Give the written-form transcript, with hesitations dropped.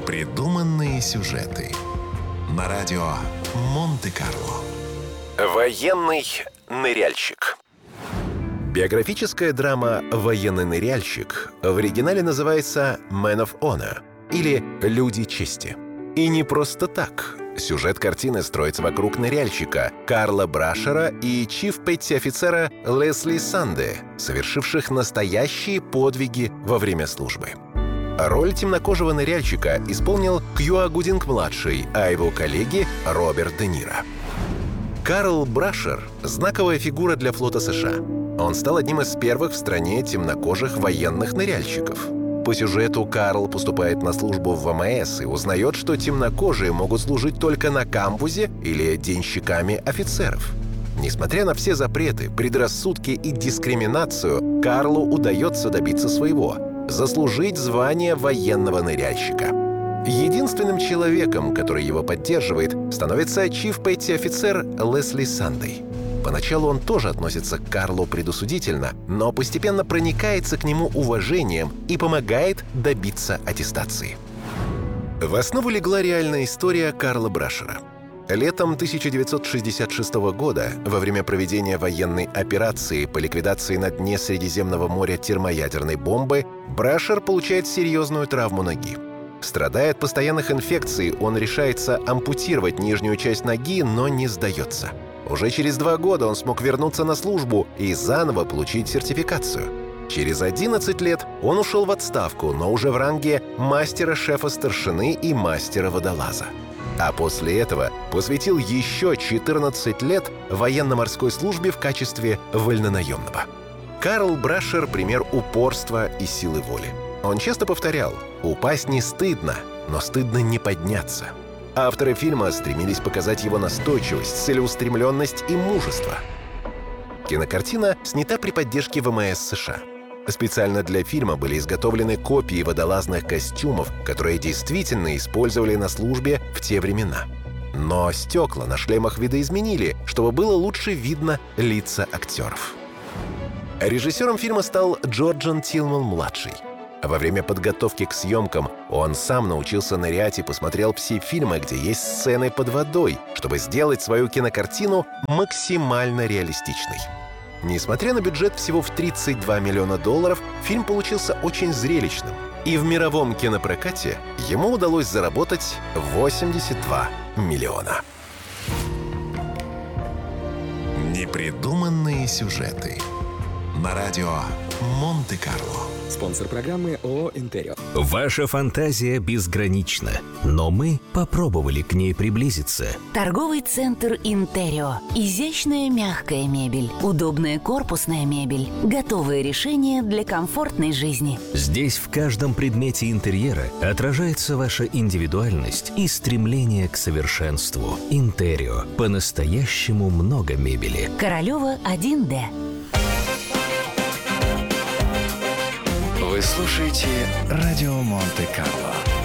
Непридуманные сюжеты на радио Монте-Карло. Военный ныряльщик. Биографическая драма «Военный ныряльщик» в оригинале называется «Man of Honor» или «Люди чести». И не просто так. Сюжет картины строится вокруг ныряльщика Карла Брашера и чиф-петти-офицера Лесли Санде, совершивших настоящие подвиги во время службы. Роль темнокожего ныряльщика исполнил Кьюа Гудинг-младший, а его коллеги — Роберт Де Ниро. Карл Брашер — знаковая фигура для флота США. Он стал одним из первых в стране темнокожих военных ныряльщиков. По сюжету Карл поступает на службу в ВМС и узнает, что темнокожие могут служить только на камбузе или денщиками офицеров. Несмотря на все запреты, предрассудки и дискриминацию, Карлу удается добиться своего — заслужить звание военного ныряльщика. Единственным человеком, который его поддерживает, становится чиф-петти-офицер Лесли Сандей. Поначалу он тоже относится к Карлу предосудительно, но постепенно проникается к нему уважением и помогает добиться аттестации. В основу легла реальная история Карла Брашера. Летом 1966 года, во время проведения военной операции по ликвидации на дне Средиземного моря термоядерной бомбы, Брашер получает серьезную травму ноги. Страдая от постоянных инфекций, он решается ампутировать нижнюю часть ноги, но не сдается. Уже через 2 года он смог вернуться на службу и заново получить сертификацию. Через 11 лет он ушел в отставку, но уже в ранге мастера-шефа старшины и мастера-водолаза. А после этого посвятил еще 14 лет военно-морской службе в качестве вольнонаемного. Карл Брашер — пример упорства и силы воли. Он часто повторял: «Упасть не стыдно, но стыдно не подняться». Авторы фильма стремились показать его настойчивость, целеустремленность и мужество. Кинокартина снята при поддержке ВМС США. Специально для фильма были изготовлены копии водолазных костюмов, которые действительно использовали на службе в те времена. Но стекла на шлемах видоизменили, чтобы было лучше видно лица актеров. Режиссером фильма стал Джорджан Тилман-младший. Во время подготовки к съемкам он сам научился нырять и посмотрел все фильмы, где есть сцены под водой, чтобы сделать свою кинокартину максимально реалистичной. Несмотря на бюджет всего в $32 миллиона, фильм получился очень зрелищным. И в мировом кинопрокате ему удалось заработать $82 миллиона. Непридуманные сюжеты на радио Монте-Карло. Спонсор программы ООО «Интерио». Ваша фантазия безгранична, но мы попробовали к ней приблизиться. Торговый центр «Интерио». Изящная мягкая мебель, удобная корпусная мебель, готовые решения для комфортной жизни. Здесь в каждом предмете интерьера отражается ваша индивидуальность и стремление к совершенству. «Интерио». По-настоящему много мебели. Королева 1Д. Вы слушаете радио Монте-Карло.